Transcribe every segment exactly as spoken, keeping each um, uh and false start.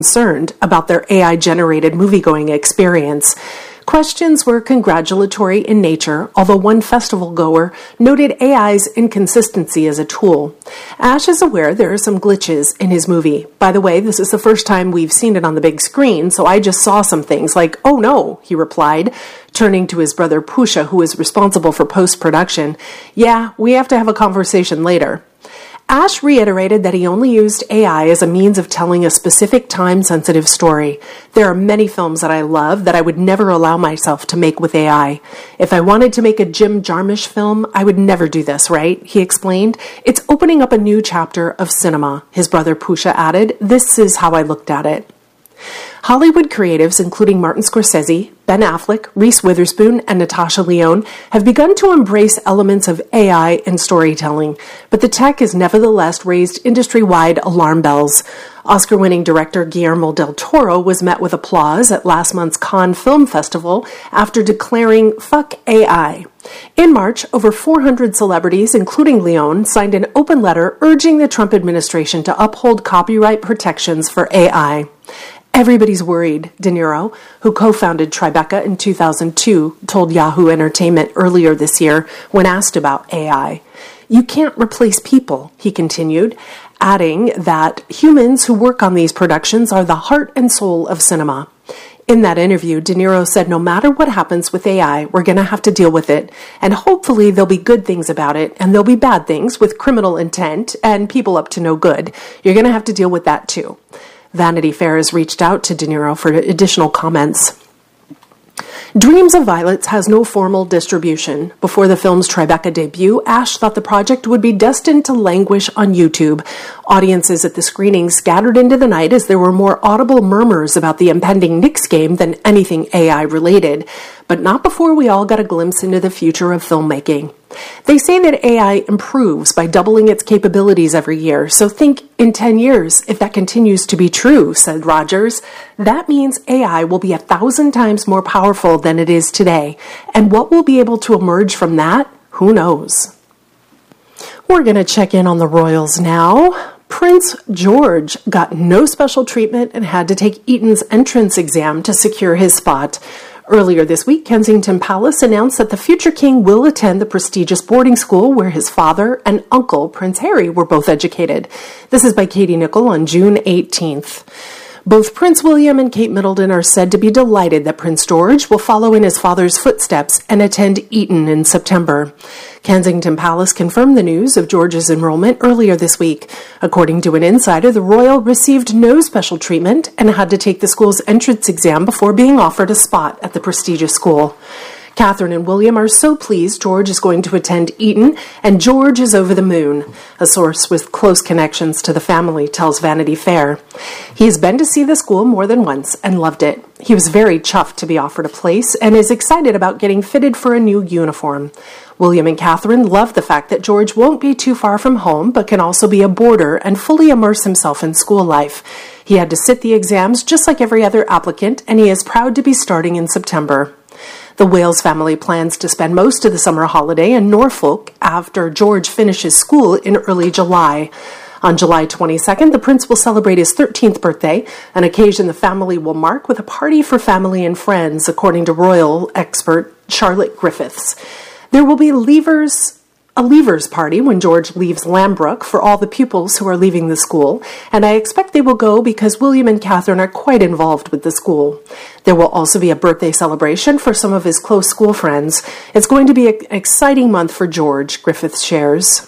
concerned about their A I-generated movie-going experience. Questions were congratulatory in nature, although one festival goer noted A I's inconsistency as a tool. Ash is aware there are some glitches in his movie. By the way, this is the first time we've seen it on the big screen, so I just saw some things like, "Oh no," he replied, turning to his brother Pusha, who is responsible for post-production. "Yeah, we have to have a conversation later." Ash reiterated that he only used A I as a means of telling a specific time-sensitive story. "There are many films that I love that I would never allow myself to make with A I. If I wanted to make a Jim Jarmusch film, I would never do this, right?" he explained. "It's opening up a new chapter of cinema," his brother Pusha added. "This is how I looked at it." Hollywood creatives, including Martin Scorsese, Ben Affleck, Reese Witherspoon, and Natasha Lyonne, have begun to embrace elements of A I in storytelling, but the tech has nevertheless raised industry-wide alarm bells. Oscar-winning director Guillermo del Toro was met with applause at last month's Cannes Film Festival after declaring, "Fuck A I." In March, over four hundred celebrities, including Lyonne, signed an open letter urging the Trump administration to uphold copyright protections for A I. "Everybody's worried," De Niro, who co-founded Tribeca in two thousand two, told Yahoo Entertainment earlier this year when asked about A I. "You can't replace people," he continued, adding that humans who work on these productions are the heart and soul of cinema. In that interview, De Niro said no matter what happens with A I, we're going to have to deal with it, and hopefully there'll be good things about it, and there'll be bad things with criminal intent and people up to no good. You're going to have to deal with that too. Vanity Fair has reached out to De Niro for additional comments. Dreams of Violets has no formal distribution. Before the film's Tribeca debut, Ash thought the project would be destined to languish on YouTube. Audiences at the screening scattered into the night as there were more audible murmurs about the impending Knicks game than anything A I-related, but not before we all got a glimpse into the future of filmmaking. They say that A I improves by doubling its capabilities every year, so think in ten years if that continues to be true, said Rogers. That means A I will be a thousand times more powerful than it is today, and what will be able to emerge from that, who knows? We're going to check in on the royals now. Prince George got no special treatment and had to take Eton's entrance exam to secure his spot. Earlier this week, Kensington Palace announced that the future king will attend the prestigious boarding school where his father and uncle, Prince Harry, were both educated. This is by Katie Nichol on June eighteenth. Both Prince William and Kate Middleton are said to be delighted that Prince George will follow in his father's footsteps and attend Eton in September. Kensington Palace confirmed the news of George's enrollment earlier this week. According to an insider, the royal received no special treatment and had to take the school's entrance exam before being offered a spot at the prestigious school. Catherine and William are so pleased George is going to attend Eton, and George is over the moon. A source with close connections to the family tells Vanity Fair. He has been to see the school more than once and loved it. He was very chuffed to be offered a place and is excited about getting fitted for a new uniform. William and Catherine love the fact that George won't be too far from home, but can also be a boarder and fully immerse himself in school life. He had to sit the exams just like every other applicant, and he is proud to be starting in September. The Wales family plans to spend most of the summer holiday in Norfolk after George finishes school in early July. On July twenty-second, the prince will celebrate his thirteenth birthday, an occasion the family will mark with a party for family and friends, according to royal expert Charlotte Griffiths. There will be leavers, a leavers party when George leaves Lambrook for all the pupils who are leaving the school, and I expect they will go because William and Catherine are quite involved with the school. There will also be a birthday celebration for some of his close school friends. It's going to be an exciting month for George, Griffiths shares.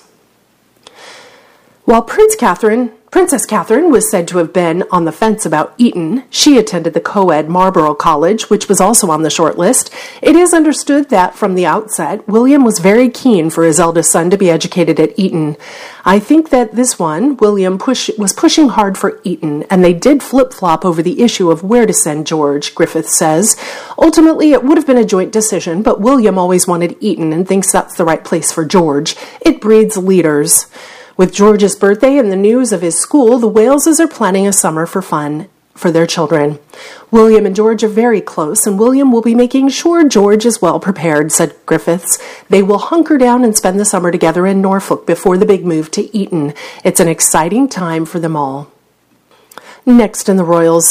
While Prince Catherine, Princess Catherine was said to have been on the fence about Eton, she attended the co-ed Marlborough College, which was also on the short list. It is understood that from the outset, William was very keen for his eldest son to be educated at Eton. I think that this one, William push, was pushing hard for Eton, and they did flip-flop over the issue of where to send George, Griffith says. Ultimately, it would have been a joint decision, but William always wanted Eton and thinks that's the right place for George. It breeds leaders. With George's birthday and the news of his school, the Waleses are planning a summer for fun for their children. William and George are very close, and William will be making sure George is well prepared, said Griffiths. They will hunker down and spend the summer together in Norfolk before the big move to Eton. It's an exciting time for them all. Next in the Royals,